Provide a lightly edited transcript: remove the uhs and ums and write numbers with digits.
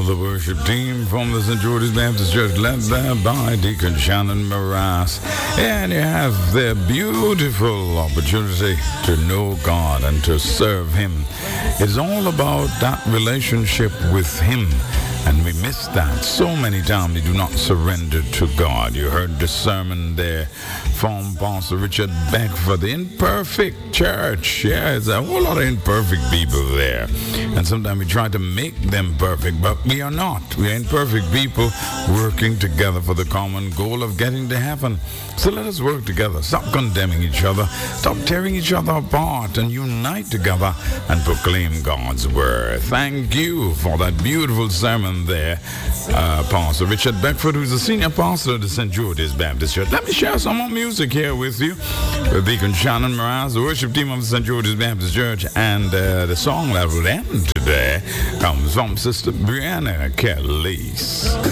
the worship team from the St. George's Baptist Church, led there by Deacon Shannon Mraz. And you have the beautiful opportunity to know God and to serve Him. It's all about that relationship with Him. And we miss that. So many times we do not surrender to God. You heard the sermon there from Pastor Richard Beckford, the imperfect church. Yeah, it's a whole lot of imperfect people there. And sometimes we try to make them perfect, but we are not. We are imperfect people working together for the common goal of getting to heaven. So let us work together. Stop condemning each other. Stop tearing each other apart and unite together and proclaim God's word. Thank you for that beautiful sermon there, Pastor Richard Beckford, who's the senior pastor of the St. George's Baptist Church. Let me share some more music here with you. With Deacon Shannon Mraz, the worship team of the St. George's Baptist Church, and the song that will end today comes from Sister Brianna Kelly.